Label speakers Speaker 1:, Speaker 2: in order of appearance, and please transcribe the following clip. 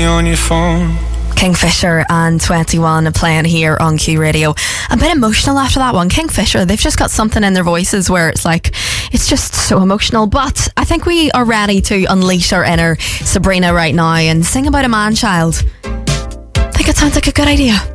Speaker 1: on your phone.
Speaker 2: Kingfisher and 21 are playing here on Q Radio. A bit emotional after that one. Kingfisher, they've just got something in their voices where it's like, it's just so emotional. But I think we are ready to unleash our inner Sabrina right now and sing about a man-child. I think it sounds like a good idea.